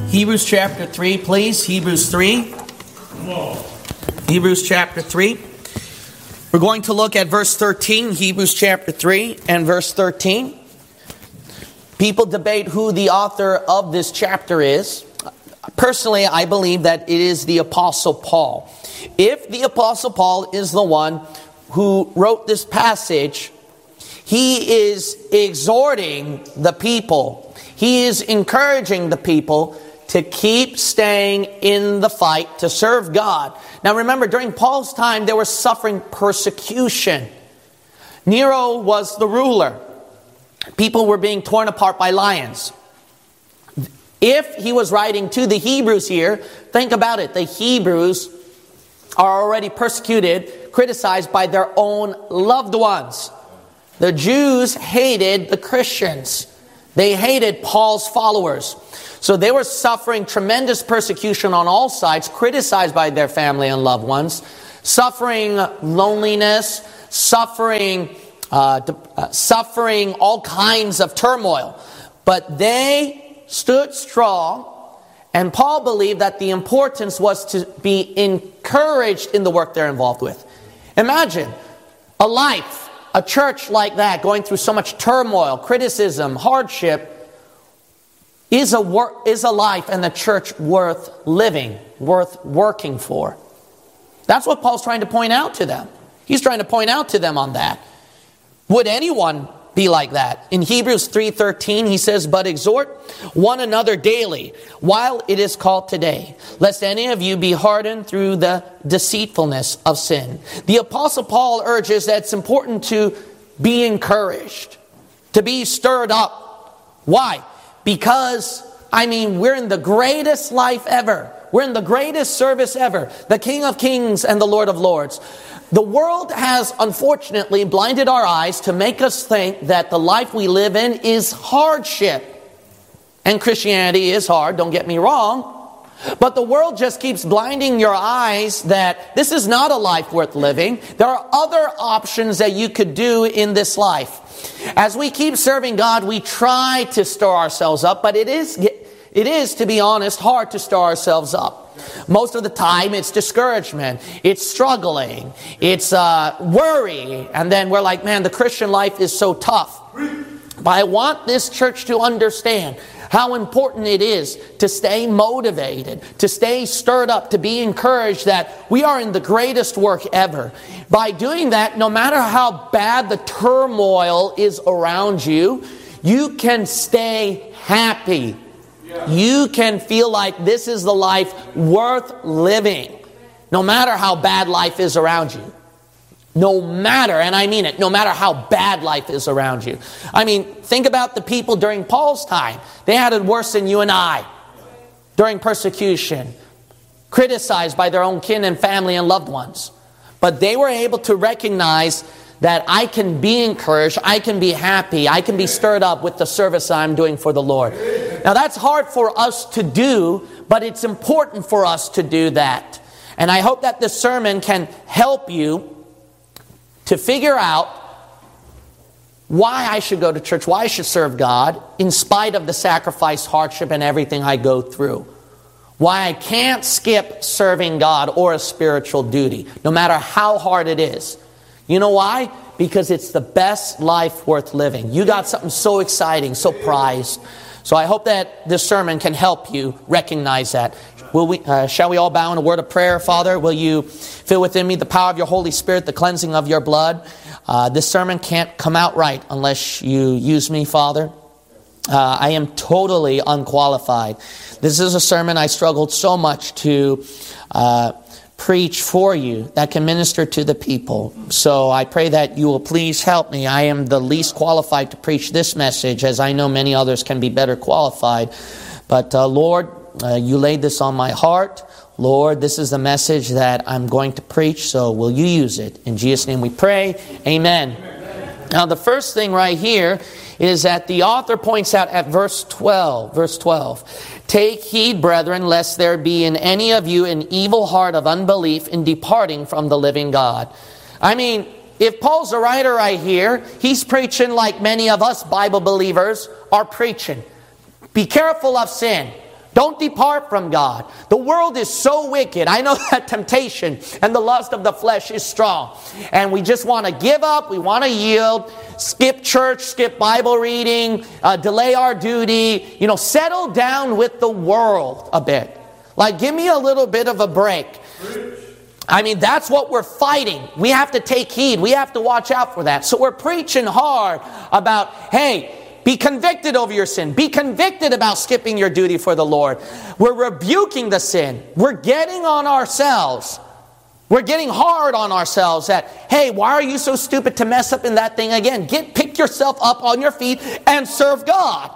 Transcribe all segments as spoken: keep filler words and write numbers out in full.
Hebrews chapter three, please. Hebrews three. Hebrews chapter three. We're going to look at verse thirteen, Hebrews chapter three and verse thirteen. People debate who the author of this chapter is. Personally, I believe that it is the Apostle Paul. If the Apostle Paul is the one who wrote this passage, he is exhorting the people. He is encouraging the people to keep staying in the fight to serve God. Now remember, during Paul's time, they were suffering persecution. Nero was the ruler. People were being torn apart by lions. If he was writing to the Hebrews here, think about it. The Hebrews are already persecuted, criticized by their own loved ones. The Jews hated the Christians. They hated Paul's followers. So they were suffering tremendous persecution on all sides, criticized by their family and loved ones, suffering loneliness, suffering, uh, uh, suffering all kinds of turmoil. But they stood strong, and Paul believed that the importance was to be encouraged in the work they're involved with. Imagine a life, a church like that, going through so much turmoil, criticism, hardship. Is a work, is a life and the church worth living, worth working for? That's what Paul's trying to point out to them. He's trying to point out to them on that. Would anyone be like that? In Hebrews three thirteen, he says, "But exhort one another daily, while it is called today, lest any of you be hardened through the deceitfulness of sin." The Apostle Paul urges that it's important to be encouraged, to be stirred up. Why? Because, I mean, we're in the greatest life ever. We're in the greatest service ever. The King of Kings and the Lord of Lords. The world has, unfortunately, blinded our eyes to make us think that the life we live in is hardship. And Christianity is hard, don't get me wrong. But the world just keeps blinding your eyes that this is not a life worth living. There are other options that you could do in this life. As we keep serving God, we try to stir ourselves up, but it is, it is, to be honest, hard to stir ourselves up. Most of the time, it's discouragement, it's struggling, it's uh, worry, and then we're like, man, the Christian life is so tough. But I want this church to understand how important it is to stay motivated, to stay stirred up, to be encouraged that we are in the greatest work ever. By doing that, no matter how bad the turmoil is around you, you can stay happy. You can feel like this is the life worth living, no matter how bad life is around you. No matter, and I mean it, no matter how bad life is around you. I mean, think about the people during Paul's time. They had it worse than you and I. During persecution, criticized by their own kin and family and loved ones. But they were able to recognize that I can be encouraged, I can be happy, I can be stirred up with the service I'm doing for the Lord. Now that's hard for us to do, but it's important for us to do that. And I hope that this sermon can help you to figure out why I should go to church, why I should serve God, in spite of the sacrifice, hardship, and everything I go through. Why I can't skip serving God or a spiritual duty, no matter how hard it is. You know why? Because it's the best life worth living. You got something so exciting, so prized. So I hope that this sermon can help you recognize that. Will we, uh, shall we all bow in a word of prayer? Father, will you fill within me the power of your Holy Spirit, the cleansing of your blood? Uh, this sermon can't come out right unless you use me, Father. Uh, I am totally unqualified. This is a sermon I struggled so much to uh, preach for you that can minister to the people. So I pray that you will please help me. I am the least qualified to preach this message, as I know many others can be better qualified. But uh, Lord, Uh, you laid this on my heart. Lord, this is the message that I'm going to preach, so will you use it? In Jesus' name we pray. Amen. Amen. Now the first thing right here is that the author points out at verse twelve. Verse twelve. "Take heed, brethren, lest there be in any of you an evil heart of unbelief in departing from the living God." I mean, if Paul's a writer right here, he's preaching like many of us Bible believers are preaching. Be careful of sin. Don't depart from God. The world is so wicked. I know that temptation and the lust of the flesh is strong. And we just want to give up. We want to yield. Skip church, skip Bible reading, uh, delay our duty. You know, settle down with the world a bit. Like, give me a little bit of a break. I mean, that's what we're fighting. We have to take heed. We have to watch out for that. So we're preaching hard about, hey, be convicted over your sin. Be convicted about skipping your duty for the Lord. We're rebuking the sin. We're getting on ourselves. We're getting hard on ourselves that, hey, why are you so stupid to mess up in that thing again? Get, pick yourself up on your feet and serve God.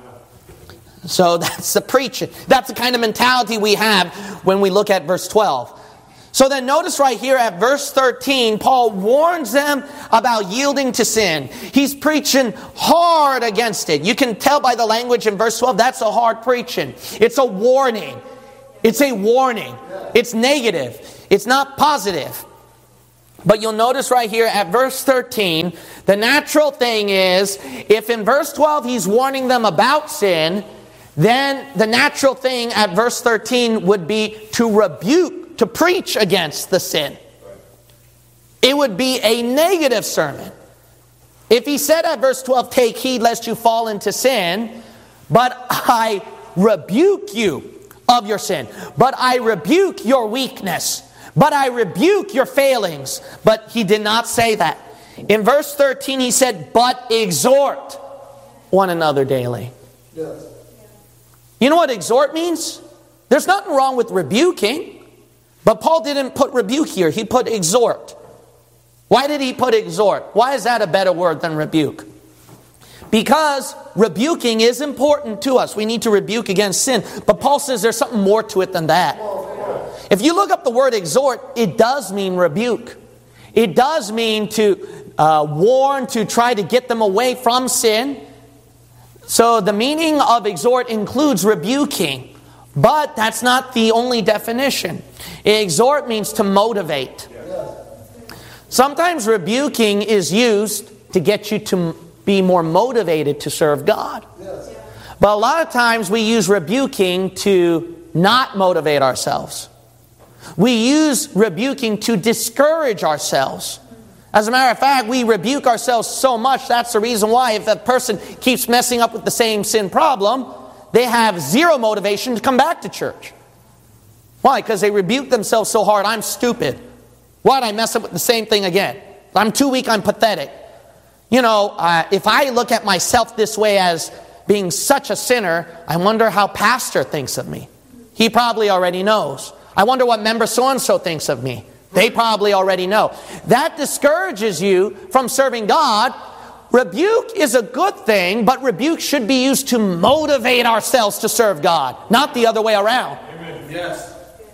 So that's the preaching. That's the kind of mentality we have when we look at verse twelve. So then notice right here at verse thirteen, Paul warns them about yielding to sin. He's preaching hard against it. You can tell by the language in verse twelve, that's a hard preaching. It's a warning. It's a warning. It's negative. It's not positive. But you'll notice right here at verse thirteen, the natural thing is, if in verse twelve he's warning them about sin, then the natural thing at verse thirteen would be to rebuke, to preach against the sin. It would be a negative sermon. If he said at verse twelve, take heed lest you fall into sin, but I rebuke you of your sin, but I rebuke your weakness, but I rebuke your failings. But he did not say that. In verse thirteen he said, but exhort one another daily. Yes. You know what exhort means? There's nothing wrong with rebuking. But Paul didn't put rebuke here. He put exhort. Why did he put exhort? Why is that a better word than rebuke? Because rebuking is important to us. We need to rebuke against sin. But Paul says there's something more to it than that. If you look up the word exhort, it does mean rebuke. It does mean to uh, warn, to try to get them away from sin. So the meaning of exhort includes rebuking. But that's not the only definition. Exhort means to motivate. Sometimes rebuking is used to get you to be more motivated to serve God. But a lot of times we use rebuking to not motivate ourselves. We use rebuking to discourage ourselves. As a matter of fact, we rebuke ourselves so much, that's the reason why if a person keeps messing up with the same sin problem, they have zero motivation to come back to church. Why? Because they rebuke themselves so hard. I'm stupid. Why'd I mess up with the same thing again? I'm too weak. I'm pathetic. You know, uh, if I look at myself this way as being such a sinner, I wonder how pastor thinks of me. He probably already knows. I wonder what member so-and-so thinks of me. They probably already know. That discourages you from serving God. Rebuke is a good thing, but rebuke should be used to motivate ourselves to serve God, not the other way around. Amen. Yes.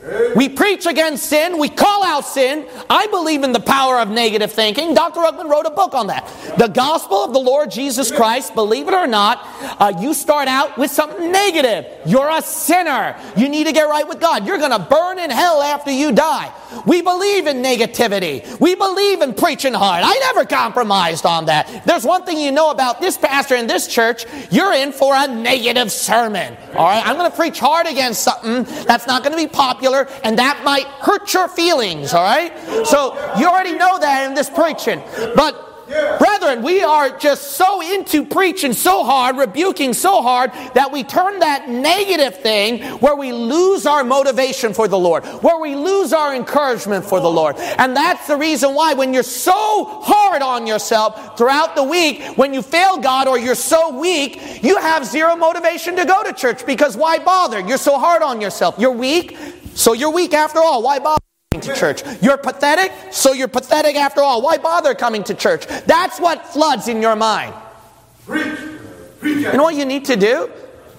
We preach against sin. We call out sin. I believe in the power of negative thinking. Doctor Ruckman wrote a book on that. The gospel of the Lord Jesus Christ, believe it or not, uh, you start out with something negative. You're a sinner. You need to get right with God. You're going to burn in hell after you die. We believe in negativity. We believe in preaching hard. I never compromised on that. If there's one thing you know about this pastor in this church, you're in for a negative sermon. All right? I'm going to preach hard against something that's not going to be popular, and that might hurt your feelings, all right? So you already know that in this preaching. But brethren, we are just so into preaching so hard, rebuking so hard, that we turn that negative thing where we lose our motivation for the Lord, where we lose our encouragement for the Lord. And that's the reason why when you're so hard on yourself throughout the week, when you fail God or you're so weak, you have zero motivation to go to church, because why bother? You're so hard on yourself. You're weak, so you're weak after all. Why bother to church? You're pathetic, so you're pathetic after all. Why bother coming to church? That's what floods in your mind. Preach. Preach. You know what you need to do?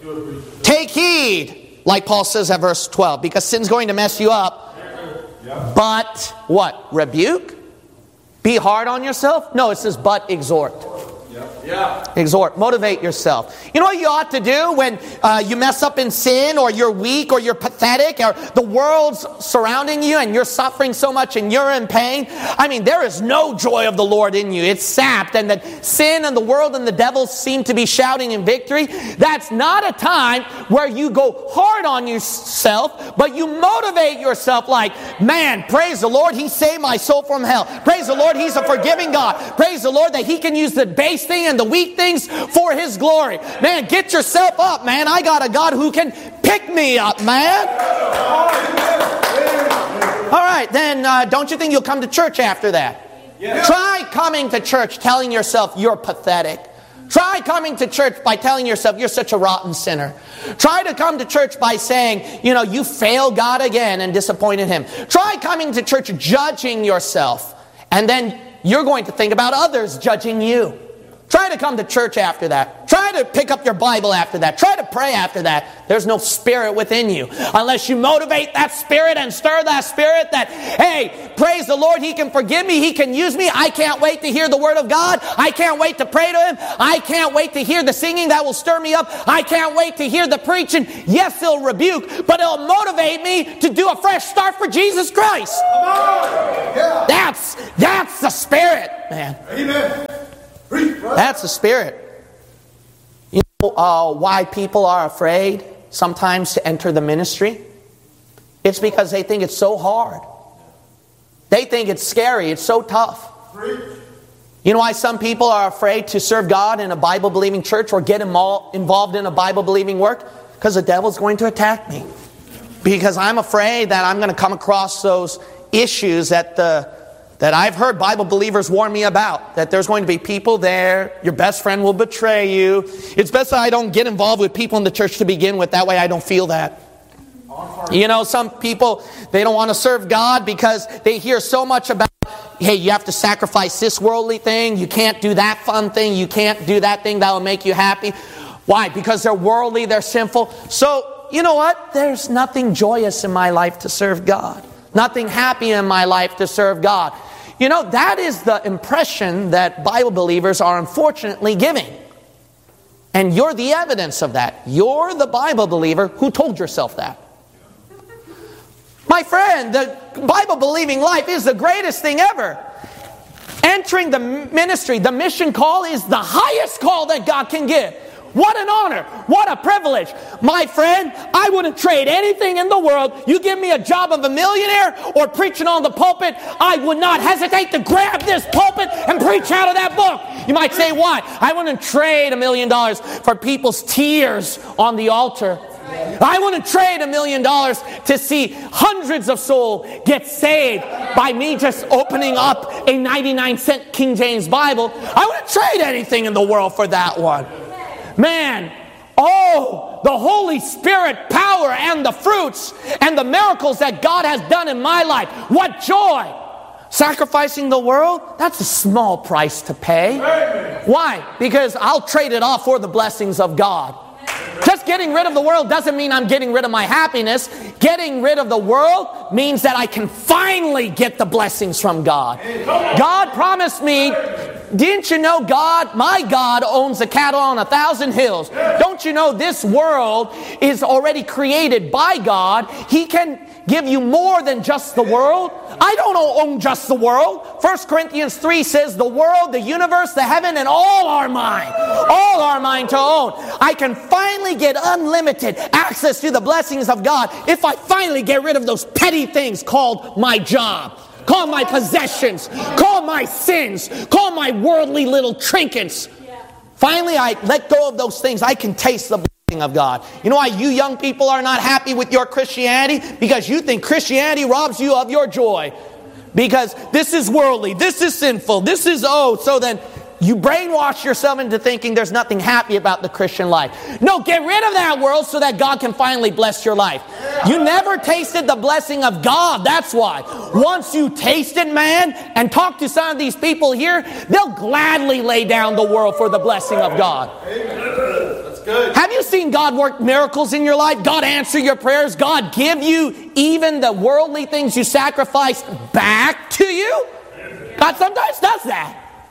Take heed, like Paul says at verse twelve, because sin's going to mess you up. But what? Rebuke? Be hard on yourself? No, it says but exhort. Yeah. Exhort. Motivate yourself. You know what you ought to do when uh, you mess up in sin, or you're weak, or you're pathetic, or the world's surrounding you and you're suffering so much and you're in pain? I mean, there is no joy of the Lord in you. It's sapped, and that sin and the world and the devil seem to be shouting in victory. That's not a time where you go hard on yourself, but you motivate yourself like, man, praise the Lord, He saved my soul from hell. Praise the Lord, He's a forgiving God. Praise the Lord that He can use the base thing and the weak things for His glory. Man, get yourself up, man. I got a God who can pick me up, man. All right, then uh, don't you think you'll come to church after that? Yeah. Try coming to church telling yourself you're pathetic. Try coming to church by telling yourself you're such a rotten sinner. Try to come to church by saying, you know, you failed God again and disappointed Him. Try coming to church judging yourself, and then you're going to think about others judging you. Try to come to church after that. Try to pick up your Bible after that. Try to pray after that. There's no spirit within you. Unless you motivate that spirit and stir that spirit that, hey, praise the Lord, He can forgive me, He can use me. I can't wait to hear the Word of God. I can't wait to pray to Him. I can't wait to hear the singing that will stir me up. I can't wait to hear the preaching. Yes, it'll rebuke, but it'll motivate me to do a fresh start for Jesus Christ. Yeah. That's, that's the spirit, man. Amen. That's the spirit. You know uh, why people are afraid sometimes to enter the ministry? It's because they think it's so hard. They think it's scary. It's so tough. You know why some people are afraid to serve God in a Bible-believing church or get involved in a Bible-believing work? Because the devil's going to attack me. Because I'm afraid that I'm going to come across those issues that the That I've heard Bible believers warn me about. That there's going to be people there. Your best friend will betray you. It's best that I don't get involved with people in the church to begin with. That way I don't feel that. You know, some people, they don't want to serve God because they hear so much about, hey, you have to sacrifice this worldly thing. You can't do that fun thing. You can't do that thing that will make you happy. Why? Because they're worldly, they're sinful. So, you know what? There's nothing joyous in my life to serve God. Nothing happy in my life to serve God. You know, that is the impression that Bible believers are unfortunately giving. And you're the evidence of that. You're the Bible believer who told yourself that. My friend, the Bible-believing life is the greatest thing ever. Entering the ministry, the mission call, is the highest call that God can give. What an honor. What a privilege. My friend, I wouldn't trade anything in the world. You give me a job of a millionaire or preaching on the pulpit, I would not hesitate to grab this pulpit and preach out of that book. You might say, why? I wouldn't trade a million dollars for people's tears on the altar. I wouldn't trade a million dollars to see hundreds of souls get saved by me just opening up a ninety-nine cent King James Bible. I wouldn't trade anything in the world for that one. Man, oh, the Holy Spirit power and the fruits and the miracles that God has done in my life. What joy! Sacrificing the world, that's a small price to pay. Why? Because I'll trade it off for the blessings of God. Just getting rid of the world doesn't mean I'm getting rid of my happiness. Getting rid of the world means that I can finally get the blessings from God. God promised me, didn't you know God, my God, owns the cattle on a thousand hills? Don't you know this world is already created by God? He can give you more than just the world. I don't own just the world. First Corinthians three says the world, the universe, the heaven, and all are mine. All are mine to own. I can finally get unlimited access to the blessings of God if I finally get rid of those petty things called my job, called my possessions, called my sins, called my worldly little trinkets. Finally, I let go of those things. I can taste the blessing of God. You know why you young people are not happy with your Christianity? Because you think Christianity robs you of your joy. Because this is worldly, this is sinful, this is oh, so then you brainwash yourself into thinking there's nothing happy about the Christian life. No, get rid of that world so that God can finally bless your life. You never tasted the blessing of God, that's why. Once you taste it, man, and talk to some of these people here, they'll gladly lay down the world for the blessing of God. That's good. Have you seen God work miracles in your life? God answer your prayers? God give you even the worldly things you sacrificed back to you? God sometimes does that.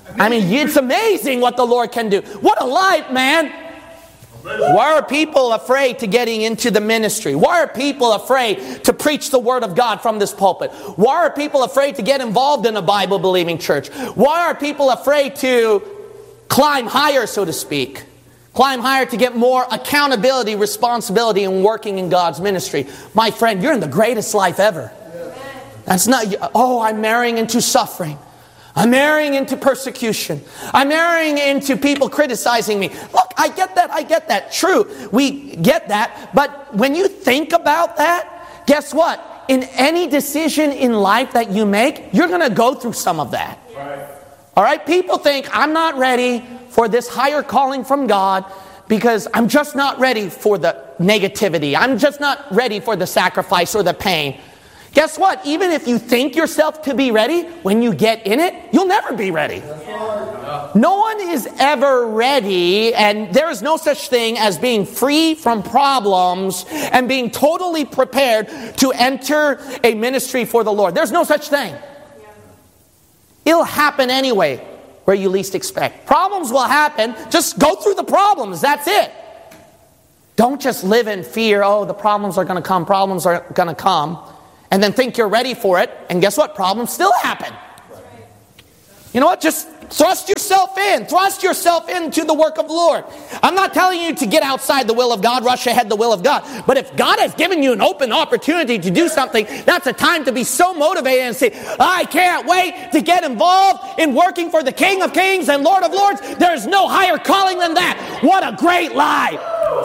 I mean, it's amazing what the Lord can do. What a life, man. Why are people afraid to getting into the ministry? Why are people afraid to preach the Word of God from this pulpit? Why are people afraid to get involved in a Bible-believing church? Why are people afraid to climb higher, so to speak? Climb higher to get more accountability, responsibility in working in God's ministry. My friend, you're in the greatest life ever. That's not, oh, I'm marrying into suffering. I'm marrying into persecution. I'm marrying into people criticizing me. Look, I get that, I get that. True, we get that. But when you think about that, guess what? In any decision in life that you make, you're going to go through some of that. Right. All right? People think, I'm not ready for this higher calling from God because I'm just not ready for the negativity. I'm just not ready for the sacrifice or the pain. Guess what? Even if you think yourself to be ready, when you get in it, you'll never be ready. No one is ever ready, and there is no such thing as being free from problems and being totally prepared to enter a ministry for the Lord. There's no such thing. It'll happen anyway, where you least expect. Problems will happen. Just go through the problems. That's it. Don't just live in fear. Oh, the problems are going to come. Problems are going to come. And then think you're ready for it, and guess what? Problems still happen. You know what? Just thrust yourself in. Thrust yourself into the work of the Lord. I'm not telling you to get outside the will of God, rush ahead the will of God. But if God has given you an open opportunity to do something, that's a time to be so motivated and say, I can't wait to get involved in working for the King of Kings and Lord of Lords. There's no higher calling than that. What a great life.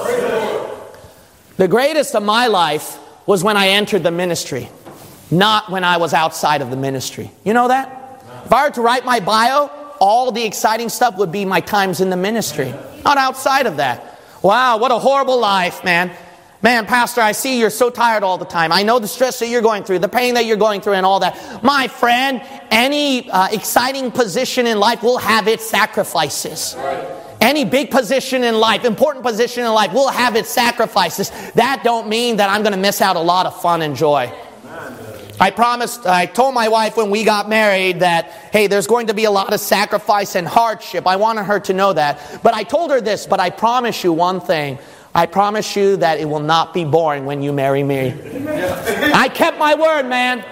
The greatest of my life was when I entered the ministry, not when I was outside of the ministry. You know that? If I were to write my bio, all the exciting stuff would be my times in the ministry, not outside of that. Wow, what a horrible life, man. Man, Pastor, I see you're so tired all the time. I know the stress that you're going through, the pain that you're going through and all that. My friend, any uh, exciting position in life will have its sacrifices. Any big position in life, important position in life, will have its sacrifices. That don't mean that I'm going to miss out a lot of fun and joy. I promised, I told my wife when we got married that, hey, there's going to be a lot of sacrifice and hardship. I wanted her to know that. But I told her this, but I promise you one thing. I promise you that it will not be boring when you marry me. I kept my word, man.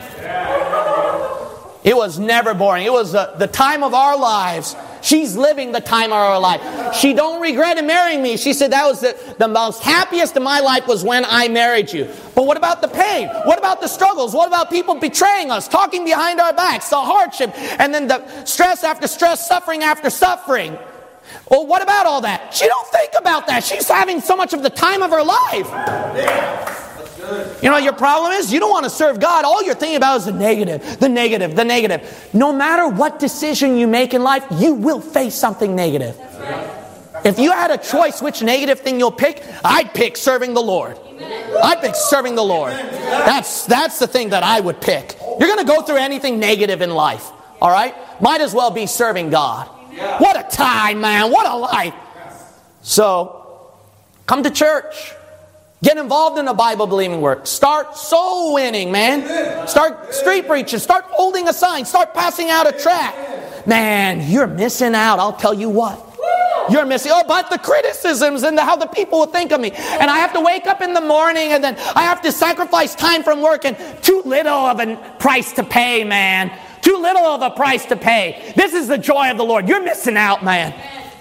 It was never boring. It was uh, the time of our lives. She's living the time of our life. She don't regret in marrying me. She said that was the, the most happiest of my life was when I married you. But what about the pain? What about the struggles? What about people betraying us, talking behind our backs, the hardship, and then the stress after stress, suffering after suffering? Well, what about all that? She don't think about that. She's having so much of the time of her life. You know what your problem is? You don't want to serve God. All you're thinking about is the negative, the negative, the negative. No matter what decision you make in life, you will face something negative. If you had a choice which negative thing you'll pick, I'd pick serving the Lord. I'd pick serving the Lord. That's, that's the thing that I would pick. You're going to go through anything negative in life. All right? Might as well be serving God. What a time, man. What a life. So, come to church. Get involved in a Bible-believing work. Start soul winning, man. Start street preaching. Start holding a sign. Start passing out a tract. Man, you're missing out. I'll tell you what. You're missing. Oh, but the criticisms and the, how the people will think of me. And I have to wake up in the morning and then I have to sacrifice time from work and too little of a price to pay, man. Too little of a price to pay. This is the joy of the Lord. You're missing out, man.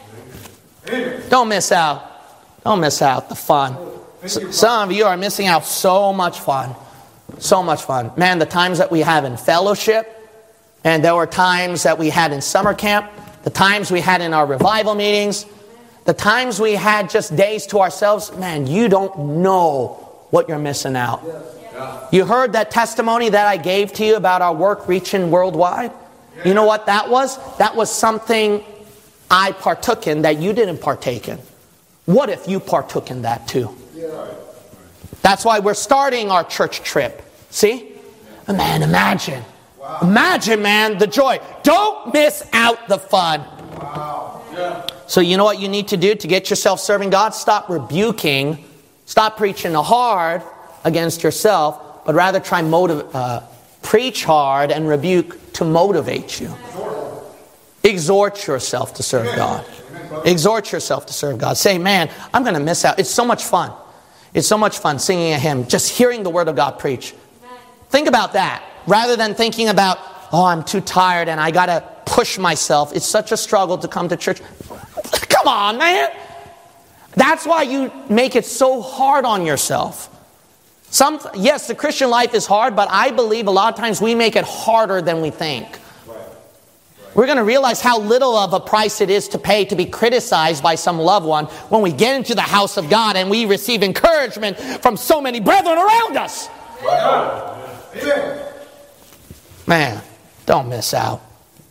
Don't miss out. Don't miss out the fun. Some of you are missing out so much fun. So much fun. Man, the times that we have in fellowship, and there were times that we had in summer camp, the times we had in our revival meetings, the times we had just days to ourselves, man, you don't know what you're missing out. You heard that testimony that I gave to you about our work reaching worldwide? You know what that was? That was something I partook in that you didn't partake in. What if you partook in that too? That's why we're starting our church trip. See? Man, imagine. Wow. Imagine, man, the joy. Don't miss out the fun. Wow. Yeah. So you know what you need to do to get yourself serving God? Stop rebuking. Stop preaching hard against yourself, but rather try motiv- uh, preach hard and rebuke to motivate you. Exhort yourself to serve God. Exhort yourself to serve God. Say, man, I'm going to miss out. It's so much fun. It's so much fun singing a hymn, just hearing the Word of God preach. Think about that, rather than thinking about, oh, I'm too tired and I got to push myself. It's such a struggle to come to church. Come on, man. That's why you make it so hard on yourself. Some, yes, the Christian life is hard, but I believe a lot of times we make it harder than we think. We're going to realize how little of a price it is to pay to be criticized by some loved one when we get into the house of God and we receive encouragement from so many brethren around us. Man, don't miss out.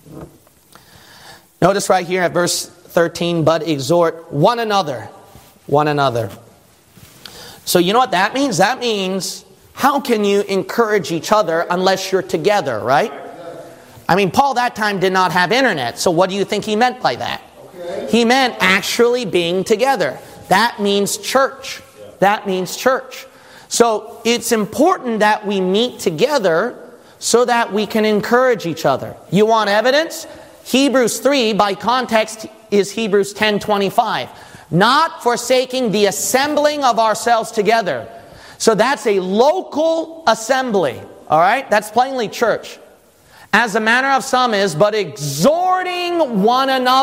Notice right here at verse thirteen, but exhort one another. One another. So you know what that means? That means, how can you encourage each other unless you're together, right? I mean, Paul that time did not have internet, so what do you think he meant by that? Okay. He meant actually being together. That means church. That means church. So it's important that we meet together so that we can encourage each other. You want evidence? Hebrews three, by context, is Hebrews ten twenty-five. Not forsaking the assembling of ourselves together. So that's a local assembly. All right? That's plainly church. As the manner of some is, but exhorting one another.